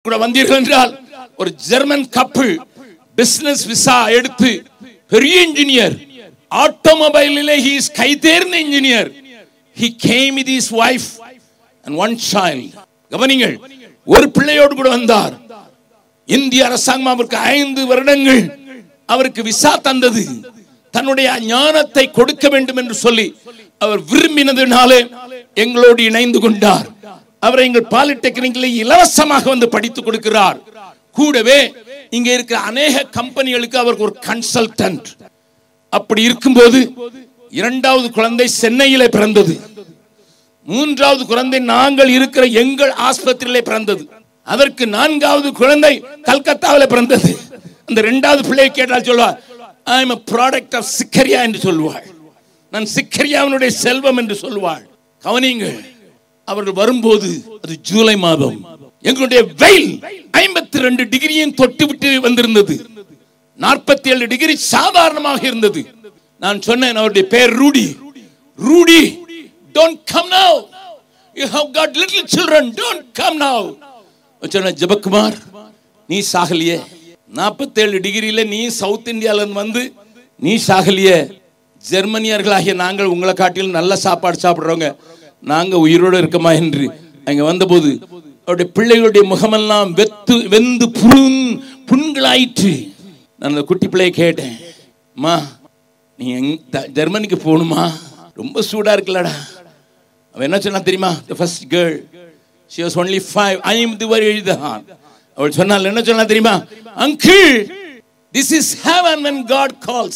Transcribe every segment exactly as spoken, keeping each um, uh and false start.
கூட வந்தீர்கள் என்றால் ஒரு ஜெர்மன் கப்பல் பிசினஸ் விசா எடுத்து பெரிய engineer ஆட்டோமொபைலிலே he is கைதேர்ந்த engineer he came with his wife and one child. கவனிங்கள், ஒரு பிள்ளையோடு கூட வந்தார். இந்திய அரசாங்கம் அவருக்கு ஐந்து வருடங்கள் அவருக்கு விசா தந்தது. தன்னுடைய ஞானத்தை கொடுக்க வேண்டும் என்று சொல்லி அவர் விரும்பினதினாலே எங்களோடு இணைந்து கொண்டார். அவரை எங்கள் பாலிடெக்னிக்ல இலவசமாக வந்து படித்துக் கொடுக்கிறார். கூடவே இங்க இருக்கிற அநேக கம்பெனிகளுக்கு அவருக்கு ஒரு கன்சல்டன்ட். அப்படி இருக்கும்போது இரண்டாவது குழந்தை சென்னையிலே பிறந்தது. மூன்றாவது குழந்தை நாங்கள் இருக்கிற எங்கள் ஆஸ்பத்திரியிலே பிறந்தது. அதற்கு நான்காவது குழந்தை கல்கத்தாவில் பிறந்தது. அந்த இரண்டாவது பிள்ளையை கேட்டால் சொல்வார், I am a product of சிக்கரியா என்று சொல்வாள். நான் சிக்கரியாவினுடைய செல்வம் என்று சொல்வாள். கவனிங்கள், அவர்கள் வரும்போது அது ஜூலை மாதம். எங்களுடைய வெயில் ஐம்பத்தி ரெண்டு டிகிரியும் தொட்டு விட்டு வந்திருந்தது. நாற்பத்தி ஏழு டிகிரி சாதாரணமாக இருந்தது. நான் சொன்னேன், அவருடைய பேர் Rudy. Rudy, don't come now. You have got little children, don't come now. சொன்ன ஜெபக்குமார், நீ சாகலியே. நாற்பத்தி ஏழு டிகிரியில நீ சவுத் இந்தியால வந்து நீ சாகலியே. ஜெர்மனியர்களாகிய நாங்கள் உங்களை காட்டிலும் நல்ல சாப்பாடு சாப்பிடுறவங்க, நாங்க உயிரோடு இருக்கமா என்று அங்க வந்தபோது அவருடைய பிள்ளைகளுடைய முகமெல்லாம் வெத்து வெந்து புண் புண்களாயிற்று. நான் அந்த குட்டி பிள்ளையை கேட்டேன், அம்மா நீ ஜெர்மனிக்கு போகணுமா? ரொம்ப சூடா இருக்குல்லடா. அவன் என்ன சொன்னா தெரியுமா? the first girl, she was only five. I am the one எழுதான். அவள் சொன்னாள், என்ன சொன்னா தெரியுமா? uncle, this is heaven when God calls.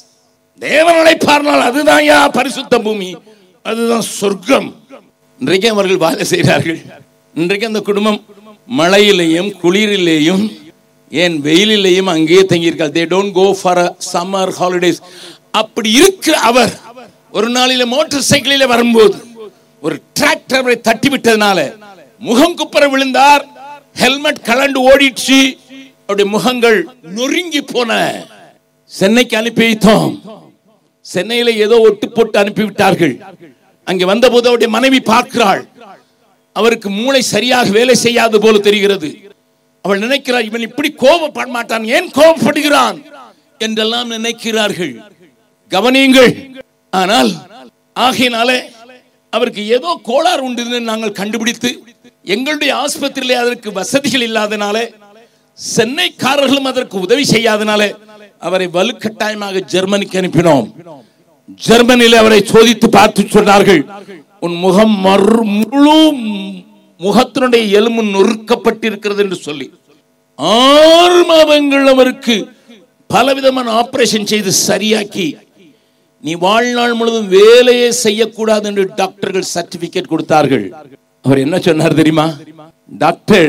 தேவன் அழைப்பார்னால் அதுதான் யா பரிசுத்த பூமி, அதுதான் சொர்க்கம். இன்றைக்கு அவர்கள் வேலை செய்கிறார்கள். இன்றைக்கு அந்த குடும்பம் மழையிலேயும் குளிரிலேயும் ஏன் வெயிலிலேயும் அங்கேயே தங்கியிருக்கார். they don't go for a summer holidays. அப்படி இருக்கிற அவர் ஒரு நாளில மோட்டார் சைக்கிளில் வரும்போது ஒரு டிராக்டரை தட்டி விட்டதனால முகம் குப்புற விழுந்தார். ஹெல்மெட் கலண்டு ஓடிச்சு. அவருடைய முகங்கள் நொறுங்கி போன. சென்னைக்கு அனுப்பி வைத்தோம். சென்னையில ஏதோ ஒட்டு போட்டு அனுப்பிவிட்டார்கள். அங்கே வந்தபோது அவருடைய மனைவி பார்க்கிறாள், அவருக்கு மூளை சரியாக வேலை செய்யாது போல தெரிகிறது. அவள் நினைக்கிறாள், இவன் இப்படி கோபப்பட மாட்டான், ஏன் கோபப்படுகிறான் என்றெல்லாம் நினைக்கிறார்கள். கவனியுங்கள். ஆனால் ஆகையினாலே அவருக்கு ஏதோ கோளாறு உண்டு நாங்கள் கண்டுபிடித்து எங்களுடைய ஆஸ்பத்திரியிலே அதற்கு வசதிகள் இல்லாதனாலே சென்னைக்காரர்களும் அதற்கு உதவி செய்யாதனாலே அவரை வலுக்கட்டாயமாக ஜெர்மனிக்கு அனுப்பினோம். ஜெர்மனியில் அவரை சோதித்து பார்த்து சொன்னார்கள், உன் முகம் முழு முகத்தினுடைய எலும்பு நொறுக்கப்பட்டிருக்கிறது என்று சொல்லி ஆறு மாதங்கள் அவருக்கு பலவிதமான ஆபரேஷன் செய்து சரியாக்கி நீ வாழ்நாள் முழுவதும் வேலையே செய்யக்கூடாது என்று டாக்டர்கள் சர்டிபிகேட் கொடுத்தார்கள். அவர் என்ன சொன்னார் தெரியுமா? Doctor,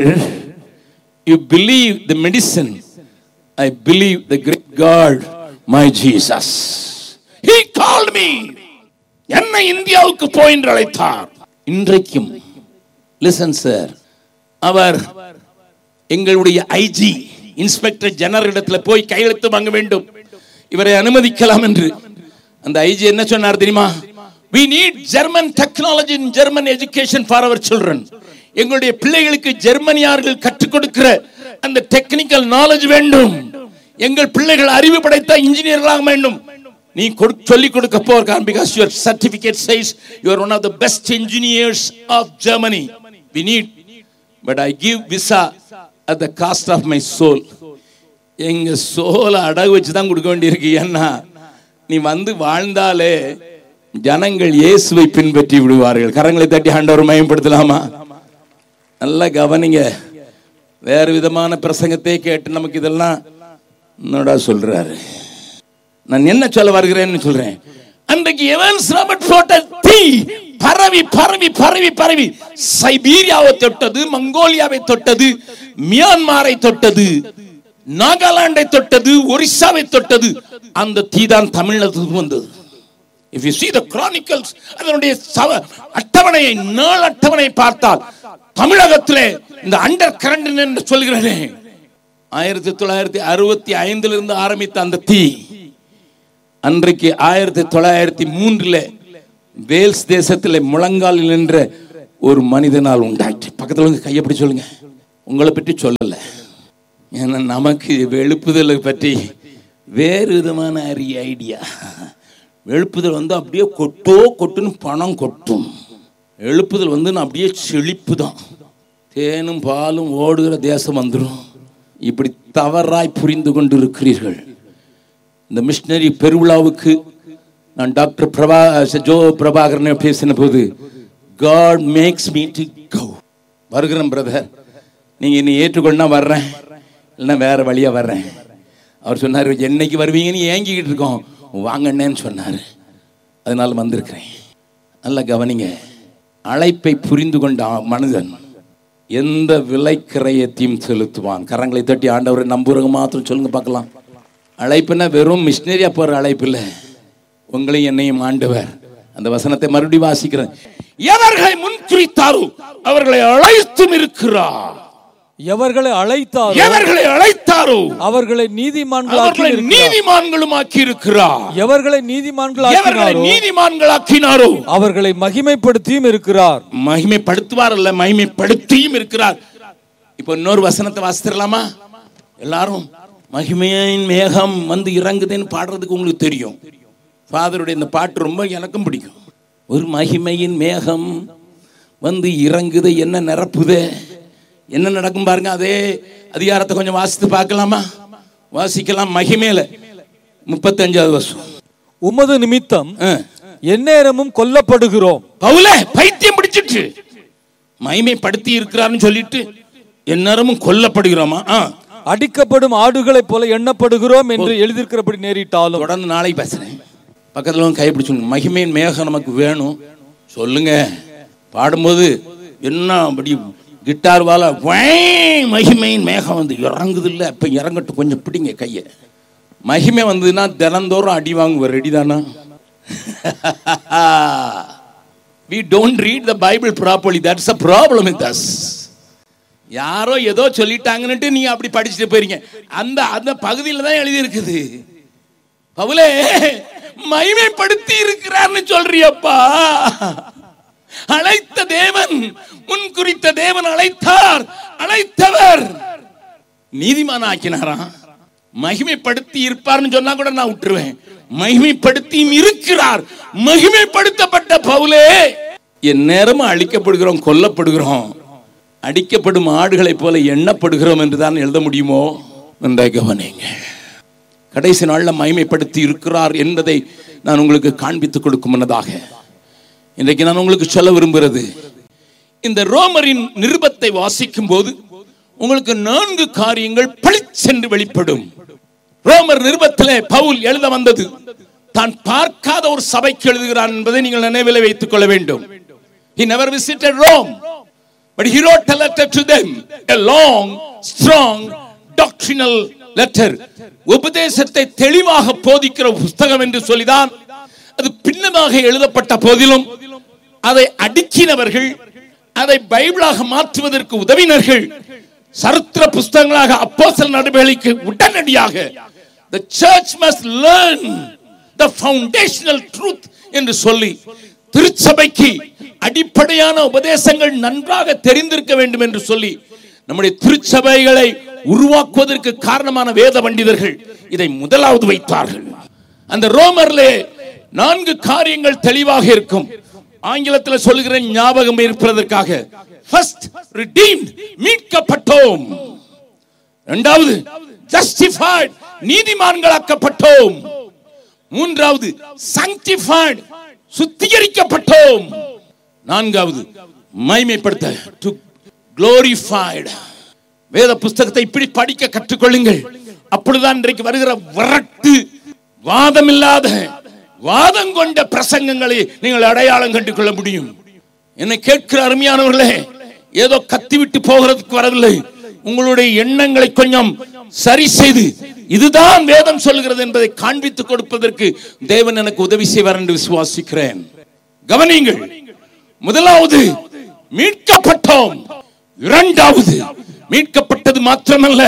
you believe the medicine, I believe the great God, my Jesus. He called me. என்னை இந்தியாவுக்கு போய் என்று அழைத்தார். இன்றைக்கும் listen sir, அவர் எங்களுடைய ஐஜி இன்ஸ்பெக்டர் ஜெனரல் இடத்துல போய் கையெழுத்து வாங்க வேண்டும், இவரை அனுமதிக்கலாம் என்று. அந்த ஐஜி என்ன சொன்னார் தெரியுமா? we need German technology and German education for our children. எங்களுடைய பிள்ளைகளுக்கு ஜெர்மனியர்கள் கற்றுக் கொடுக்கிற அந்த டெக்னிக்கல் நாலேஜ் வேண்டும். எங்கள் பிள்ளைகள் அறிவு படைத்த இன்ஜினியர்களாக வேண்டும். நீ சொல்லிக் கொடுக்க போகிறான். because your certificate says you are one of the best engineers of Germany. we need, but I give visa at the cost of my soul. எங்க சோல அடகு வச்சு தான் கொடுக்க வேண்டியிருக்கு. ஏன்னா நீ வந்து வாழ்ந்தாலே ஜனங்கள் இயேசுவை பின்பற்றி விடுவார்கள். கரங்களை தட்டி ஆண்டவரை மகிமைப்படுத்தலாமா? நல்லா கவனிங்க. வேறு விதமான பிரசங்கத்தை கேட்டு நமக்கு இதெல்லாம் என்னடா சொல்றாரு. நான் என்ன சொல்ல வருகிறேன்னு சொல்றேன். அன்றைக்கு எவன்ஸ் ராபர்ட் போட்ட தீ பரவி பரவி பரவி பரவி சைபீரியாவை தொட்டது, மங்கோலியாவை தொட்டது, மியான்மரை தொட்டது, நாகாலாண்டை தொட்டது, ஒரிசாவை தொட்டது. அந்த தீ தான் தமிழ்நாட்டுக்கு வந்தது. If you see the chronicles, அதனுடைய அட்டவணையை நாள் அட்டவணை பார்த்தால் தமிழகத்திலே இந்த அண்டர் கரண்ட் என்று சொல்கிறேனே, ஆயிரத்தி தொள்ளாயிரத்தி அறுபத்தி ஐந்துல இருந்து ஆரம்பித்த அந்த தீ அன்றைக்கு ஆயிரத்தி தொள்ளாயிரத்தி மூன்றுல வேல்ஸ் தேசத்திலே முழங்காலில் நின்ற ஒரு மனிதனால் உண்டாயிற்று. பக்கத்துல கையை பிடி சொல்லுங்க. உங்களை பற்றி சொல்லல. ஏன்னா நமக்கு எழுப்புதலை பற்றி வேறு விதமான அரிய ஐடியா. எழுப்புதல் வந்து அப்படியே கொட்டோ கொட்டுன்னு பணம் கொட்டும். எழுப்புதல் வந்து நான் அப்படியே செழிப்பு தான், தேனும் பாலும் ஓடுகிற தேசம் வந்துடும். இப்படி தவறாய் புரிந்து கொண்டு இருக்கிறீர்கள். இந்த மிஷனரி பெருவிழாவுக்கு நான் டாக்டர் பிரபா ஜோ பிரபாகரனை பேசின போது, God makes me to go. வருகிறேன் பிரதர், நீங்கள் என்னை ஏற்றுக்கொண்டா வர்றேன், இல்லைன்னா வேற வழியாக வர்றேன். அவர் சொன்னார், என்னைக்கு வருவீங்கன்னு ஏங்கிக்கிட்டு இருக்கோம், வாங்கண்ணேன்னு சொன்னார். அதனால வந்திருக்கிறேன். நல்லா கவனிங்க. அழைப்பை புரிந்து கொண்ட மனிதன் எந்த விலைக்கிரயத்தையும் செலுத்துவான். கரங்களை தட்டி ஆண்டவரை நம்புறவங்க மாத்திரம் சொல்லுங்க பார்க்கலாம். அழைப்புன்னா வெறும் மிஷினரியா போற அழைப்பு இல்லை, உங்களையும் என்னையும் ஆண்டவர். அந்த வசனத்தை மறுபடியும் வாசிக்கிறேன். எவர்களை முன்குறித்தாரோ அவர்களை அழைத்தும் இருக்கிறார். எவர்களை அழைத்தாரோ எவர்களை அழைத்தாரோ அவர்களை நீதிமான்களாக்கி நீதிமான்களும் ஆக்கி இருக்கிறார். எவர்களை நீதிமான்களாக்கினாரோ நீதிமான்களாக்கினாரோ அவர்களை மகிமைப்படுத்தியும் இருக்கிறார். மகிமைப்படுத்துவார் அல்ல, மகிமைப்படுத்தியும் இருக்கிறார். இப்போ இன்னொரு வசனத்தை வாசித்திரலாமா? எல்லாரும் மகிமையின் மேகம் வந்து இறங்குதுன்னு பாடுறதுக்கு உங்களுக்கு தெரியும். ஃபாதருடைய இந்த பாட்டு ரொம்ப எனக்கும் பிடிக்கும். ஒரு மகிமையின் மேகம் வந்து இறங்குது, என்ன நிரப்புதே, என்ன நடக்கும் பாருங்க. அதே அதிகாரத்தை கொஞ்சம் வாசித்து பார்க்கலாமா? வாசிக்கலாம். மகிமையில முப்பத்தி அஞ்சாவது வருஷம். உமது நிமித்தம் எந்நேரமும் கொல்லப்படுகிறோம். பவுலே பைத்தியம் பிடிச்சிட்டு மகிமைப்படுத்தி இருக்கிறார்னு சொல்லிட்டு எந்நேரமும் கொல்லப்படுகிறோமா? அடிக்கப்படும் ஆடுகளை போல எண்ணப்படுகிறோம் என்று எழுதியிருக்கிறபடி நேரிட்டாலும். தொடர்ந்து நாளை பேசுறேன். பக்கத்துல கைப்பிடிச்சு மகிமையின் மேகம் நமக்கு வேணும் சொல்லுங்க. பாடும்போது என்ன அப்படி கிட்டார் வாழ மகிமையின் மேகம் வந்து இறங்குது இல்லை, இப்ப இறங்கட்டும், கொஞ்சம் பிடிங்க கையை. மகிமை வந்ததுன்னா தினந்தோறும் அடி வாங்குவார். ரெடி தானா? We don't read the Bible properly. That's a problem with us. யாரோ ஏதோ சொல்லிட்டாங்கன்னுட்டு நீங்க அப்படி படிச்சுட்டு போறீங்க. அந்த அந்த பகுதியில் தான் எழுதி இருக்குது. பவுலே மகிமைப்படுத்தி இருக்கிறார்னு சொல்றியப்பா. அழைத்த தேவன், முன் குறித்த தேவன் அழைத்தார், அழைத்தவர் நீதிமான ஆக்கினாராம். மகிமைப்படுத்தி இருப்பார்னு சொன்னா கூட நான் விட்டுருவேன். மகிமைப்படுத்தியும் இருக்கிறார். மகிமைப்படுத்தப்பட்ட பவுலே என் நேரமும் அழிக்கப்படுகிறோம், கொல்லப்படுகிறோம், அடிக்கப்படும் ஆடுகளை போல எண்ணப்படுகிறோம் என்றுதான் எழுத முடியுமோ? நன்றாக கவனிங்க. கடைசி நாளில் மகிமைப்படுத்தி இருக்கிறார் என்பதை நான் உங்களுக்கு காண்பித்துக் கொடுக்கும் முன்னதாக இன்றைக்கு நான் உங்களுக்கு சொல்ல விரும்புகிறது, இந்த ரோமரின் நிருபத்தை வாசிக்கும் போது உங்களுக்கு நான்கு காரியங்கள் பளிச்சென்று வெளிப்படும். ரோமர் நிருபத்திலே பவுல் எழுத வந்தது தான் பார்க்காத ஒரு சபைக்கு எழுதுகிறான் என்பதை நீங்கள் நினைவில் வைத்துக் கொள்ள வேண்டும். He never visited Rome, but he wrote a letter to them, a long, strong, doctrinal letter. உபதேசத்தை தெளிவாக போதிக்கிற புத்தகம் என்று சொல்லிதான் அது பின்னமாக எழுதப்பட்ட போதிலும் அதை அடுக்கினவர்கள், அதை பைபிளாக மாற்றுவதற்கு உதவினர்கள், சரித்திர புத்தகங்களாக அப்போஸ்தலர் நடவடிக்கைக்கு உடனடியாக the church must learn the foundational truth என்று சொல்லி திருச்சபைக்கு அடிப்படையான உபதேசங்கள் நன்றாக தெரிந்திருக்க வேண்டும் என்று சொல்லி நம்முடைய திருச்சபைகளை உருவாக்குவதற்கு காரணமான வேத பண்டிதர்கள் இதை முதலாவது வைத்தார்கள். அந்த ரோமர்லே நான்கு காரியங்கள் தெளிவாக இருக்கும். ஆங்கிலத்தில் சொல்கிறேன் ஞாபகம் இருப்பதற்காக. First, redeemed, மீட்கப்பட்டோம். இரண்டாவது, justified, நீதிமான்களாக்கப்பட்டோம். மூன்றாவது, sanctified, சுத்திகரிக்கப்பட்டோம். நான்காவது, மகிமைப்படுத்த, to glorified. வேத புத்தகத்தை இப்படி படிக்க கற்றுக்கொள்ளுங்கள். அப்பொழுதுதான் இன்றைக்கு வருகிற வரட்டு வாதமில்லாத வாதம் கொண்ட பிரசங்கங்களை நீங்கள் அடையாளம் கண்டு கொள்ள முடியும். என்னை கேட்கிற அருமையானவர்களே, ஏதோ கத்திவிட்டு போகிறதுக்கு வரவில்லை. உங்களுடைய எண்ணங்களை கொஞ்சம் சரி செய்து இதுதான் வேதம் சொல்கிறது என்பதை காண்பித்துக் கொடுப்பதற்கு தேவன் எனக்கு உதவி செய்வார் என்று விசுவாசிக்கிறேன். கவனியுங்கள். முதலாவது, மீட்கப்பட்டோம். இரண்டாவது, மீட்கப்பட்டது மாத்திரமல்ல,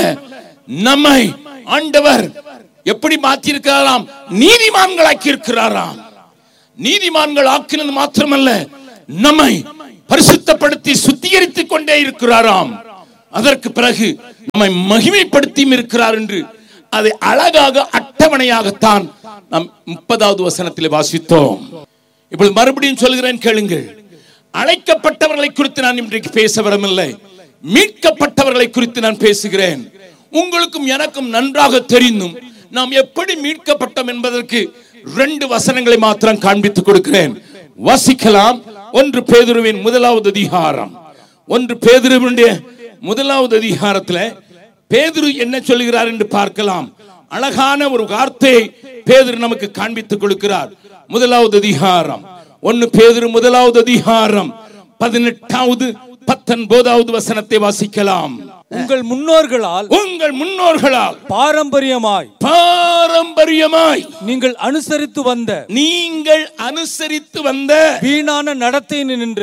நம்மை ஆண்டவர் எப்படி மாற்றியிருக்கிறாராம்? நீதிமான்களாக்கி இருக்கிறாராம். நீதிமான்கள் ஆக்கினது மாத்திரமல்ல, நம்மை பரிசுத்தப்படுத்தி சுத்திகரித்துக் கொண்டே இருக்கிறாராம். அதற்கு பிறகு நம்மை மகிமைப்படுத்தியும் இருக்கிறார் என்று அதை அழகாக அட்டவணையாகத்தான் நாம் முப்பதாவது வசனத்தில் வாசித்தோம். இப்பொழுது மறுபடியும் சொல்கிறேன், கேளுங்கள். அழைக்கப்பட்டவர்களை குறித்து நான் இன்றைக்கு பேச வரவில்லை, மீட்கப்பட்டவர்களை குறித்து நான் பேசுகிறேன். உங்களுக்கும் எனக்கும் நன்றாக தெரிந்தும் நாம் எப்படி மீட்கப்பட்டோம் என்பதற்கு ரெண்டு வசனங்களை மாத்திரம் காண்பித்துக் கொடுக்கிறேன். வாசிக்கலாம். ஒன்று பேதுருவின் முதலாவது அதிகாரம். ஒன்று பேதுருவினுடைய முதலாவது அதிகாரத்தில் பேதுரு என்ன சொல்கிறார் என்று பார்க்கலாம். அழகான ஒரு வார்த்தையை பேதுரு நமக்கு காண்பித்துக் கொடுக்கிறார். முதலாவது அதிகாரம், ஒன்னு பேதுரு முதலாவது அதிகாரம் பதினெட்டாவது பத்தொன்பதாவது வசனத்தை வாசிக்கலாம். உங்கள் முன்னோர்களால் உங்கள் முன்னோர்களால் பாரம்பரியமாய் பாரம்பரியமாய் நீங்கள் அனுசரித்து வந்த நீங்கள் அனுசரித்து வந்த வீணான நடத்தை நின்று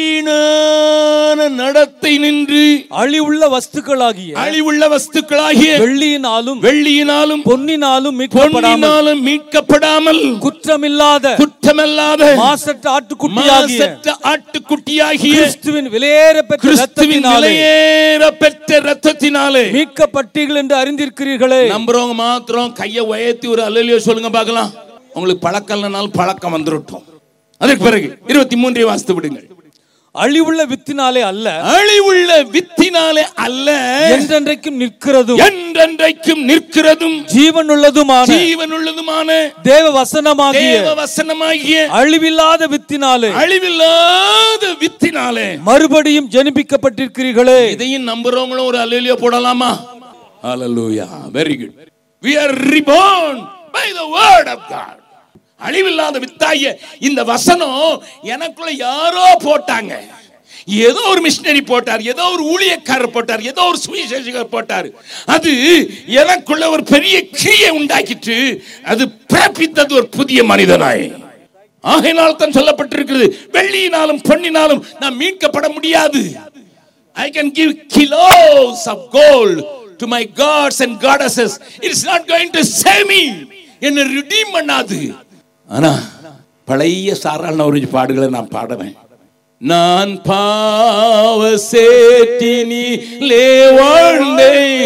வீணான நடத்தை நின்று அழிவுள்ள வஸ்துக்களாகிய அழிவுள்ள வஸ்துக்களாகிய வெள்ளியினாலும் வெள்ளியினாலும் பொன்னினாலும் பொன்னினாலும் மீட்கப்படாமல் குற்றமில்லாத குற்றமில்லாத மாசற்ற ஆட்டுக்குட்டியாகிய மாசற்ற ஆட்டுக்குட்டியாகிய கிறிஸ்துவின் விலையேற பெற்ற கிறிஸ்துவின் விலையேற பெற்ற இரத்தத்தினாலே மீட்கப்பட்டீர்கள் என்று அறிந்திருக்கிறீர்களே. நம்புறவங்க மாத்திரம் கையை உயர்த்தி ஒரு அல்லேலூயா சொல்லுங்க பார்க்கலாம். உங்களுக்கு பழக்கம் இல்லைனாலும் பழக்கம் வந்துடட்டும். அதற்கு பிறகு இருபத்தி மூன்றை வாசித்து விடுங்கள். அழிவுள்ள வித்தினாலே அல்ல அழிவுள்ள வித்தினாலே அல்ல என்றென்றைக்கும் நிற்கிறதும் என்றென்றைக்கும் நிற்கிறதும் ஜீவனுள்ளதுமான ஜீவனுள்ளதுமான தேவ வசனமாகிய தேவ வசனமாகிய அழிவில்லாத வித்தினாலே அழிவில்லாத வித்தினாலே மறுபடியும் ஜனிப்பிக்கப்பட்டிருக்கிறீர்களே. இதையும் நம்புறவங்களும் ஒரு அல்லேலூயா போடலாமா? ஹalleluya. Very good. We are reborn by the word of God. அழிவில்லாத வித்தாய இந்த வசனம் எனக்குள்ள யாரோ போட்டாங்க. ஏதோ ஒரு மிஷனரி போட்டார், ஏதோ ஒரு ஊழியக்காரர் போட்டார், ஏதோ ஒரு சுவிசேஷகர் போட்டார். அது எனக்குள்ள ஒரு பெரிய கிரியை உண்டாக்கிட்டு அது பிறப்பித்தது ஒரு புதிய மனிதனாய். ஆகையினால் தான் சொல்லப்பட்டிருக்கிறது, வெள்ளியினாலும் பொன்னினாலும் நாம் மீட்கப்பட முடியாது. I can give kilos of gold to my gods and goddesses. It's not going to save me. என்ன redeem பண்ணாது. ஆனா பழைய சாராள ஒரு பாடுகளை நான் பாடுவேன். நான் பாவ சேற்றினிலே வாழ்ந்தேன்.